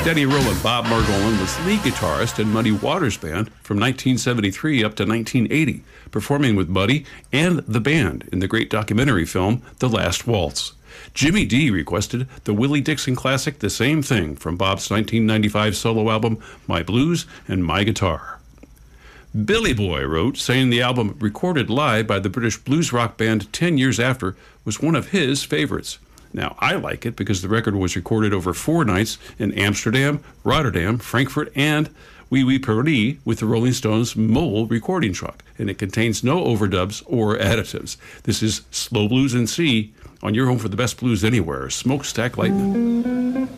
Steady Rollin' Bob Margolin was lead guitarist in Muddy Waters Band from 1973 up to 1980, performing with Muddy and the band in the great documentary film The Last Waltz. Jimmy D requested the Willie Dixon classic The Same Thing from Bob's 1995 solo album My Blues and My Guitar. Billy Boy wrote, saying the album, recorded live by the British blues rock band 10 years after, was one of his favorites. Now, I like it because the record was recorded over 4 nights in Amsterdam, Rotterdam, Frankfurt, and Wee Wee Paris with the Rolling Stones' mobile recording truck, and it contains no overdubs or additives. This is Slow Blues in C on your home for the best blues anywhere, Smokestack Lightning.